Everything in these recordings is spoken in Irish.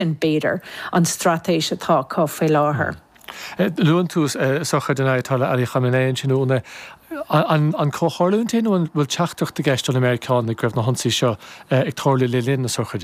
an béidir an stratéis atá cá fé láthair. Luan tús socha den Ayatollah Ali Khamenei sinúna an cóthirlúntaí nó bhfuil teachtacht de gceist an Americán na greibh na honsaí seo ag tórla le linn na sochaide.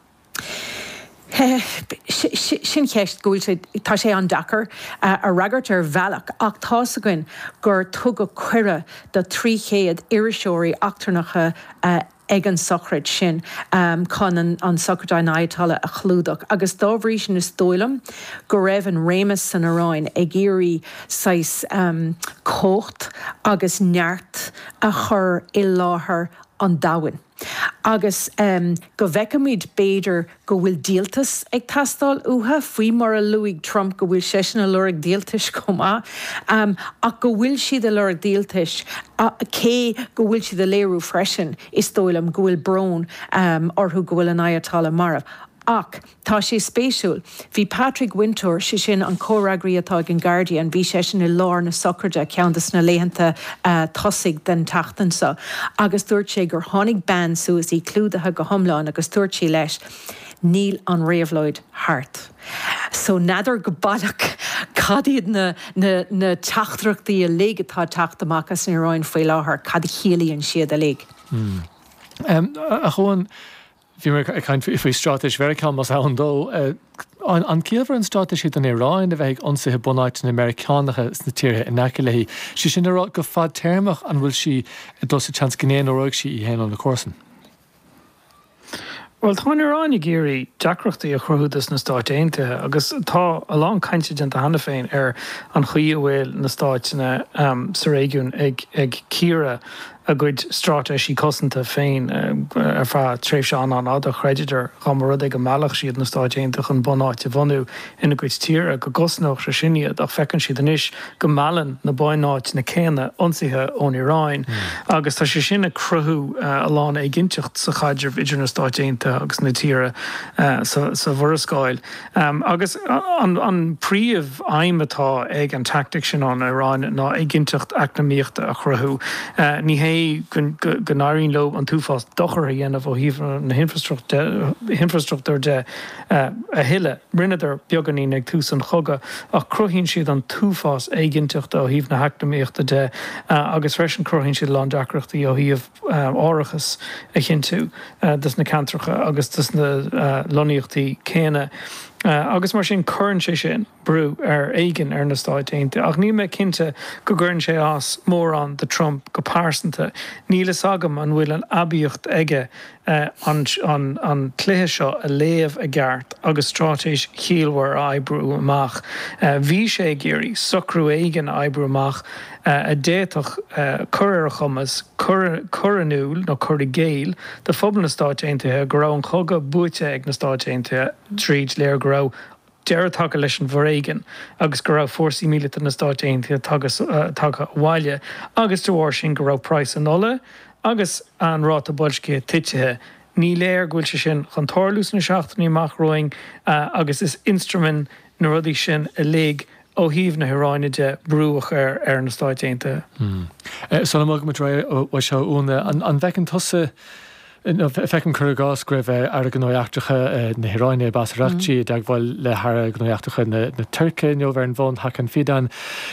Sin cheist gúil tá sé an dachar a ragart ar bhealach ach tásagann gur tug go cuire do 300 iriseoirí achtarnacha ag an sochraid sin chun an sochraid Ayatollah a chlúdach. Agus dábhrí sin is dóilim go raibh an rémas san aráin ag éirí sais cócht agus neart a chur I láthair an dahain. Agus go bhheicimid béidir go bhfuil díaltas ag tastáil utha faoi mar a luigh Trump go bhfuil sé sin a lurg díaltais comá ach go bhfuil siad a lurg díaltais cé go bhfuil siad a léirú freisin is dóilim go bhfuil brón orthú go bhfuil an Ayatollah marab. Ach, tá sé spéisiúil. Bhí Patrick Wintour si sin an córagraí atá an Guardian, bhí sé sin I lár na sochraide ceantas na léhananta tosaigh den tachtansa. Agus dúirt sé gur tháinig ban suas í clúdathe go thomláin agus dúirt sé leis níl an réamhlóid thart. So nadidir go bailach cadíad na teachtrachtaí a léigetá teachtamachchas na ráin faoi láthair cad chéalaíonn siad a lég. A chuan Bhí mar faoi strateis Vericán mas an dó an cíalhar an strateis an Iráin a bheith ionsaithe bunáit na Americánacha na tíre in Nacalaí. Si sin ará go fad termach an bhfuil si dos a chans gnéan óráig si I héan an na córsan. Well, tá Iráin géirí deacrachtaí a chruthúdas na Stáit Aontaithe agus tá a lán cainte den hana féin an chuí bhfuil na Stáitine sa réigiún ag círa a good strateis I cosanta féin ar fá tréimh seán an áda chreididir chamrad ag go mealach siad na Stáit Aontaithe an bunáit a bhanú ina good tíre go gosnach sa siniad ach fecinn siad inis go meallan na báináit na céine ionsaithe ón Iráin agus tá sé sinna cruthú a lán ag ginteacht sa chaidir idir na Stáit Aontaithe agus na tíre sa bhurascáil. Agus an príomh aimimetá ag an tactic sin an Iráin ná ag ginteacht eacnamíochta a chruthú. Ní hé gnáirín lob an túfás dochar a dhéanamh ó híomh na infrastruchtúr de a hiile rineidir beaganí ag tús an chogad ach cruthíonn siad an túfás éiginteachta ó híomh na heacnamíochta de agus freisin cruthíonn siad lán deacrachtaí ó híomh áireachas a chinú dus na cantracha agus dus na loníochtaí céine. Agus mar sin chuann sé sin brú ar éigen ar na Stáit Aontaithe ach ní me cinnte go gcuireann sé as mór an de Trump go pásanta. Nílas agam an bhfuil an abíocht aige an chluthe seo a léamh a gceart agus strátéis chialmhar oibriú amach. Bhí sé géirí socrú éigen oibriú amach a déach chuir chumas churanúil nó chuir géil de phobal na Stáit Aontaithe go raibh an chogad buaite ag na Stáit Aontaithe tríd léir go raibh deir take leis an bhréigen agus go raibh fórsaí mílita na Stáit Aontaithe take bhaile agus do bhhair sin go raibh price an nula agus an ráta bolsce titithe ní léir gúil se sin chun tárlús na seachtaí amach roing agus is instrument na rudí sin a lég ó híomh na Iráinide brúach ar na Stáit Aontaithe. Son mag mat ó seo úna an bhecinn tosa fecinn chur gás greibh ar an gnáachtacha na Iráine basarachtaí ag bhfuil le thar gnáachtacha na Turce nó bhar an bhn hacan fidan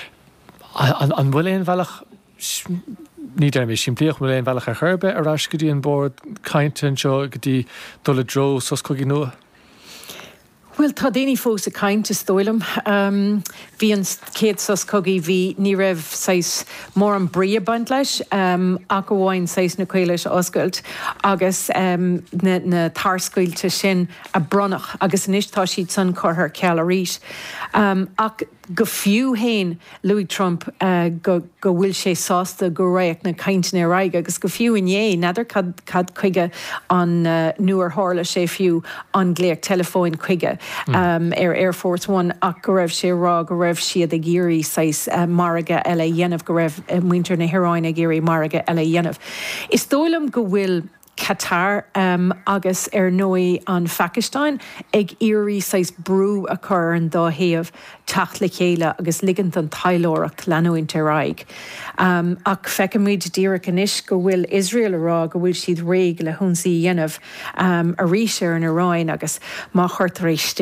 an bhfuil éon bhealach ní déirmé sin plíoch bhfuil éon bhealach a churbe arás go dtí an bord caintean seo go dtí dul dro sos chuigí nua. Well, tá daoine fós a cainte stoilm. Bhí an céad sos cogaí bhí ní raibh sais mór an brí baint leis ach go bhhain sais na cuileis oscailt agus na tarscailte sin a bronnach agus inistá siad san chuthair ceall a rís. Ach go fiú héin Louis Trump go bhfuil sé sásta go raach na cainte na raige agus go fiú inné nadidir cad chuige an nuair hála sé fiú an gléach telefóin chuige ar Air Force One ach go raibh sé rá go raibh siad a géirí sais marga eile dhéanamh go raibh muintear na Iráin a géirí marga eile dhéanamh. Is dóilim go bhfuil Qatar agus nui an Pakistan ag irí sais brú a chur an dóhéamh tacht le chéile agus ligant an tailóracht leanúint raig. Ach fecamid díra canis go bhfuil Israel ará go bhfuil siad réig le hunsaí dhéanamh a ríise ar an Iráin agus má chuirt éis